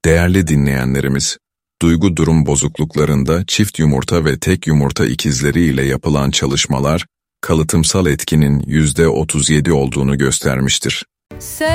Değerli dinleyenlerimiz, duygu durum bozukluklarında çift yumurta ve tek yumurta ikizleri ile yapılan çalışmalar, kalıtımsal etkinin %37 olduğunu göstermiştir.